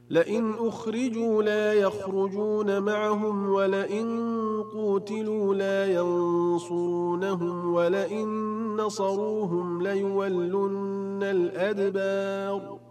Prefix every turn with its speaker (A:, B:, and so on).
A: لئن أخرجوا لا يخرجون معهم ولئن قوتلوا لا ينصرونهم ولئن نصروهم ليولن الأدبار